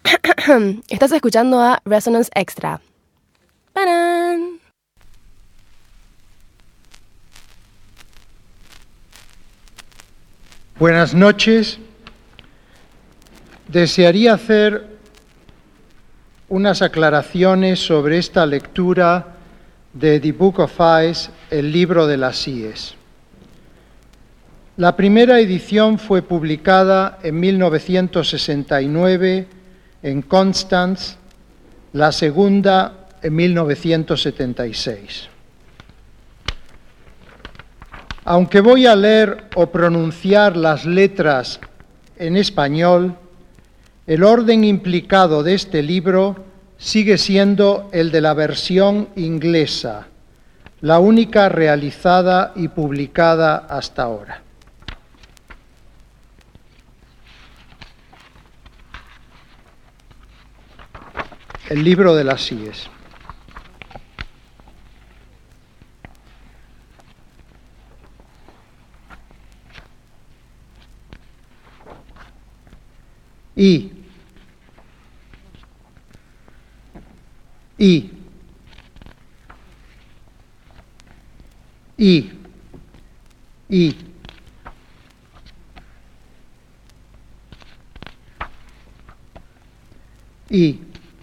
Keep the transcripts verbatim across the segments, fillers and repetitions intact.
Estás escuchando a Resonance Extra. ¡Paran! Buenas noches. Desearía hacer unas aclaraciones sobre esta lectura de The Book of Eyes, el libro de las I E S. La primera edición fue publicada en mil novecientos sesenta y nueve en Constance, la segunda en mil novecientos setenta y seis. Aunque voy a leer o pronunciar las letras en español, el orden implicado de este libro sigue siendo el de la versión inglesa, la única realizada y publicada hasta ahora. El libro de las I E S. I. I. I. I. I.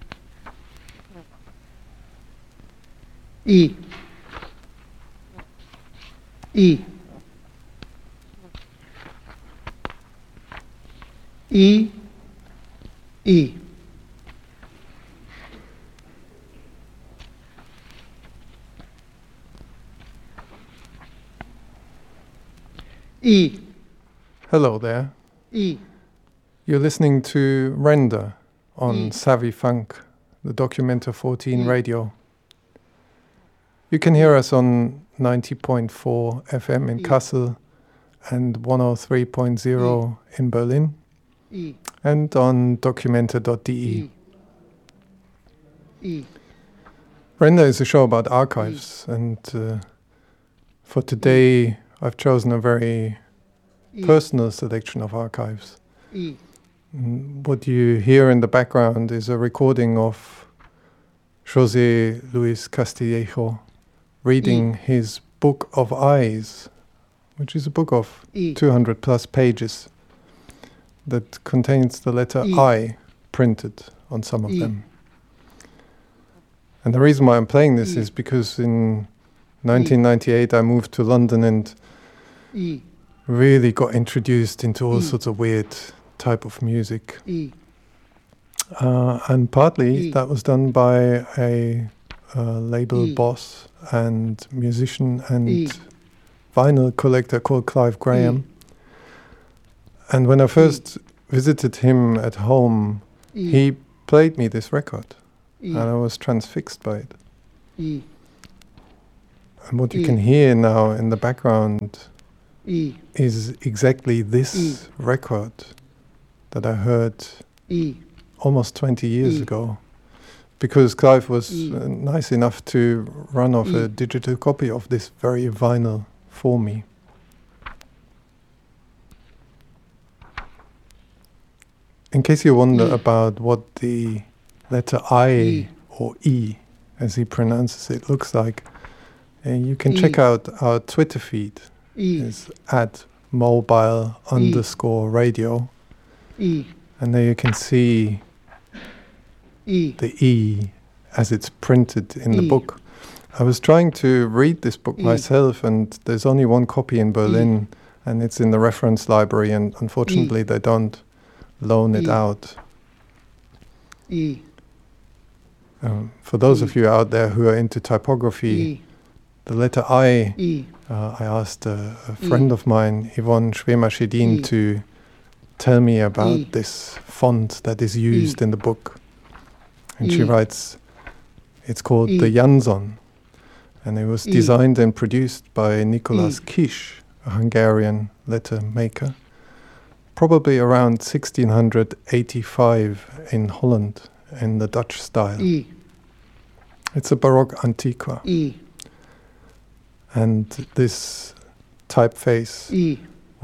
I. I. I. I. I. Hello there. I. You're listening to Render on I. Savvy Funk, the Documenta fourteen I. radio. You can hear us on ninety point four F M in I. Kassel and one oh three point zero in Berlin, I. and on documenta dot d e. I. I. Render is a show about archives, and uh, for today I've chosen a very I. personal selection of archives. I. Mm, What you hear in the background is a recording of José Luis Castillejo reading I. his Book of Eyes, which is a book of I. two hundred plus pages that contains the letter I. I printed on some of I. them. And the reason why I'm playing this I. is because in nineteen ninety-eight I moved to London and I. really got introduced into all I. sorts of weird type of music. I. Uh, and partly I. that was done by a uh, label I. boss and musician and I. vinyl collector called Clive Graham. And when I first visited him at home, I. he played me this record, and I. I was transfixed by it. I. And what you I. can hear now in the background I. is exactly this I. record that I heard I. almost twenty years I. ago, because Clive was I. uh, nice enough to run off I. a digital copy of this very vinyl for me. In case you wonder I. about what the letter I I. or E, as he pronounces it, looks like, uh, you can I. check out our Twitter feed. I. It's at mobile underscore radio, I. and there you can see I. the E as it's printed in the E. book. I was trying to read this book E. myself, and there's only one copy in Berlin, and it's in the reference library, and unfortunately they don't loan it E. out. I. Um, for those E. of you out there who are into typography, I. the letter I, I. uh, I asked a, a friend of mine, Yvonne Schwemer-Schedin, E. to tell me about E. this font that is used E. in the book. And she E. writes, it's called E. the Janson, and it was E. designed and produced by Nicolas E. Kish, a Hungarian letter maker, probably around sixteen eighty-five in Holland, in the Dutch style. I. It's a Baroque Antiqua. I. And this typeface I.